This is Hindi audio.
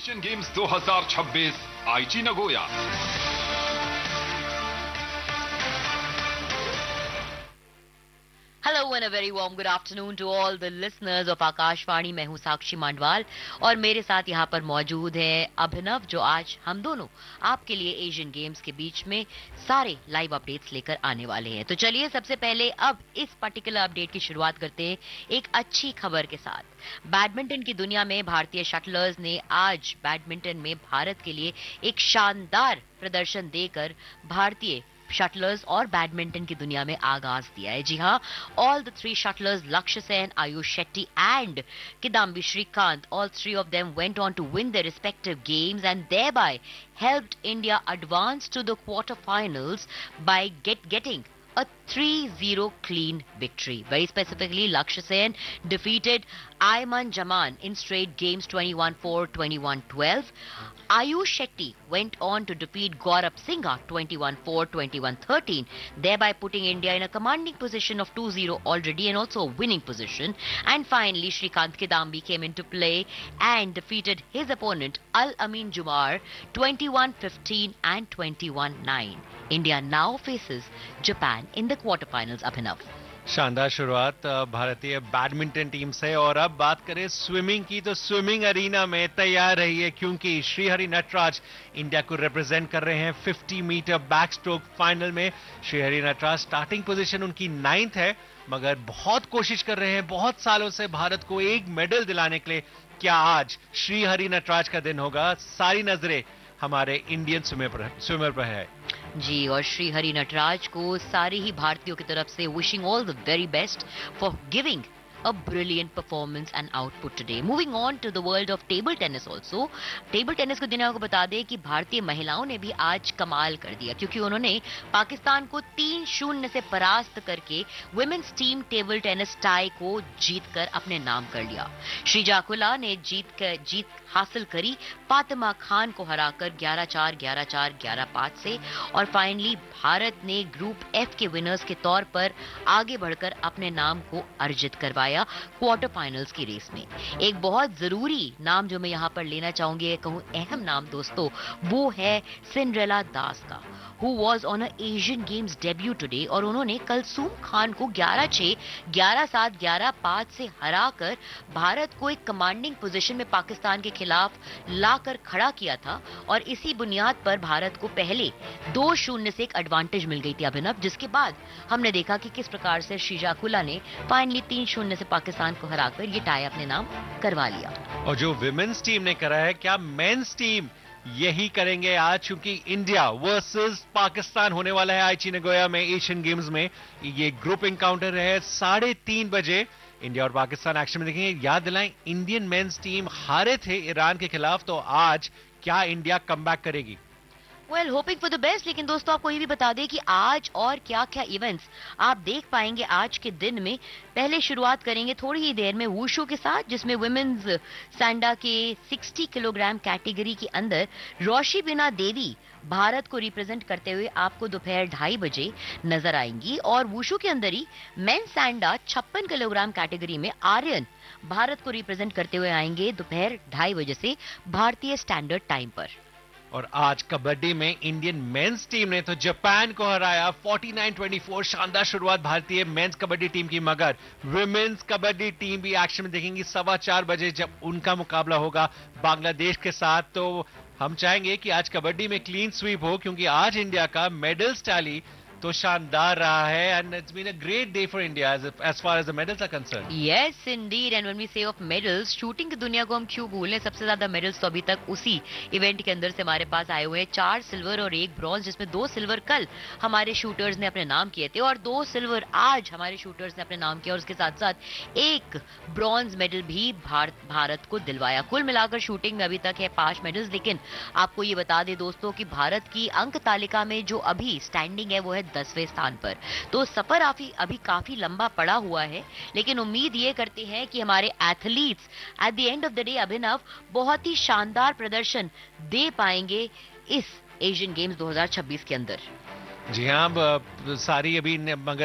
एशियन गेम्स 2026 आईची Nagoya. Hello and a very warm good afternoon to all the listeners of Akashvani. मैं हूं साक्षी मांडवाल और मेरे साथ यहाँ पर मौजूद है अभिनव, जो आज हम दोनों आपके लिए एशियन गेम्स के बीच में सारे लाइव अपडेट्स लेकर आने वाले हैं। तो चलिए सबसे पहले अब इस पर्टिकुलर अपडेट की शुरुआत करते हैं एक अच्छी खबर के साथ। बैडमिंटन की दुनिया में भारतीय शटलर्स ने आज बैडमिंटन में भारत के लिए एक शानदार प्रदर्शन देकर भारतीय शटलर्स और बैडमिंटन की दुनिया में आगाज दिया है। जी हां, ऑल द थ्री शटलर्स लक्ष्य Sen, Ayush Shetty and Kidambi Shrikant, all three of them went on to win their respective games and thereby helped India advance to the quarterfinals by getting a 3-0 clean victory. Very specifically, Lakshya Sen defeated Ayman Jaman in straight games 21-4, 21-12. Ayush Shetty went on to defeat Gaurav Singha 21-4, 21-13, thereby putting India in a commanding position of 2-0 already and also a winning position. And finally, Shrikant Kidambi came into play and defeated his opponent Al Amin Jumar 21-15 and 21-9. India now faces Japan in the quarterfinals. Abhinav. शानदार शुरुआत भारतीय बैडमिंटन टीम से। और अब बात करें स्विमिंग की, तो स्विमिंग अरीना में तैयार रहिए क्योंकि श्रीहरि नटराज इंडिया को रिप्रेजेंट कर रहे हैं 50 मीटर बैक स्ट्रोक फाइनल में। श्रीहरि नटराज स्टार्टिंग पोजीशन उनकी 9th है, मगर बहुत कोशिश कर रहे हैं बहुत सालों से भारत को एक मेडल दिलाने के लिए। क्या आज श्रीहरि नटराज का दिन होगा? सारी नजरें हमारे इंडियन स्विमर पर है जी, और श्री हरि नटराज को सारे ही भारतीयों की तरफ से wishing all the very best for giving a brilliant performance and output today. Moving on to the world of table tennis also. Table tennis को दुनिया को बता दें कि भारतीय महिलाओं ने भी आज कमाल कर दिया क्योंकि उन्होंने पाकिस्तान को 3-0 से परास्त करके women's team table tennis tie को जीतकर अपने नाम कर लिया। श्रीजा कुला ने जीत हासिल करी फातिमा खान को हराकर 11-4, 11-4, 11-5 से। और फाइनली भारत ने ग्रुप एफ के विनर्स के तौर पर आगे बढ़कर अपने नाम को अर्जित करवाया क्वार्टर फाइनल्स की रेस में। एक बहुत जरूरी नाम जो मैं यहां पर लेना चाहूंगी, कहूं अहम नाम दोस्तों, वो है सिंड्रेला दास का, who was on a Asian Games debut today। और उन्होंने कलसूम खान को 11-6, 11-7, 11-5 से हराकर भारत को एक कमांडिंग पोजीशन में पाकिस्तान के खिलाफ लाकर खड़ा किया था। और इसी बुनियाद पर भारत को पहले 2-0 से एक एडवांटेज मिल गई थी अभिनव, जिसके बाद हमने देखा कि किस प्रकार से श्रीजा कुला ने फाइनली 3-0 से पाकिस्तान को हराकर ये टाई अपने नाम करवा लिया। और जो विमेन्स टीम ने करा है, क्या मेंस टीम यही करेंगे आज? क्योंकि इंडिया वर्सेस पाकिस्तान होने वाला है आईची नगोया में एशियन गेम्स में। ये ग्रुप एनकाउंटर है 3:30 बजे। इंडिया और पाकिस्तान एक्शन में देखेंगे। याद दिलाएं, इंडियन मेंस टीम हारे थे ईरान के खिलाफ, तो आज क्या इंडिया कमबैक करेगी? Well, hoping for the best. लेकिन दोस्तों आपको ये भी बता दें कि आज और क्या क्या इवेंट्स आप देख पाएंगे आज के दिन में। पहले शुरुआत करेंगे थोड़ी ही देर में वुशु के साथ, जिसमें वुमेन्स सैंडा के 60 किलोग्राम कैटेगरी के अंदर रोशी बिना देवी भारत को रिप्रेजेंट करते हुए आपको दोपहर 2:30 बजे नजर आएंगी। और वुशु के अंदर ही मेन सैंडा 56 किलोग्राम कैटेगरी में आर्यन भारत को रिप्रेजेंट करते हुए आएंगे दोपहर 2:30 बजे से भारतीय स्टैंडर्ड टाइम पर। और आज कबड्डी में इंडियन मेंस टीम ने तो जापान को हराया 49-24। शानदार शुरुआत भारतीय मेंस कबड्डी टीम की, मगर विमेन्स कबड्डी टीम भी एक्शन में देखेंगी 4:15 बजे जब उनका मुकाबला होगा बांग्लादेश के साथ। तो हम चाहेंगे कि आज कबड्डी में क्लीन स्वीप हो क्योंकि आज इंडिया का मेडल्स टैली तो शानदार रहा है and it's been a great day for India as far as the medals are concerned. Yes, indeed. And when we say of medals, shooting की दुनिया को हम क्यों भूलें? सबसे ज्यादा मेडल्स तो अभी तक उसी इवेंट के अंदर से हमारे पास आए हुए हैं। 4 सिल्वर और 1 ब्रॉन्ज, जिसमें 2 सिल्वर कल हमारे शूटर्स ने अपने नाम किए थे और 2 सिल्वर आज हमारे शूटर्स ने अपने नाम किया और उसके साथ साथ 1 ब्रॉन्ज मेडल भी भारत को दिलवाया। कुल मिलाकर शूटिंग में अभी तक है 5 मेडल्स। लेकिन आपको ये बता दें दोस्तों कि भारत की अंक तालिका में जो अभी स्टैंडिंग है वो है 10वें स्थान पर। तो सफर अभी काफी लंबा पड़ा हुआ है, लेकिन उम्मीद ये करते हैं कि हमारे athletes at the end of the day अभिनव बहुत ही शानदार प्रदर्शन दे पाएंगे इस एशियन गेम्स 2026 के अंदर। जी हाँ, सारी अभी मगर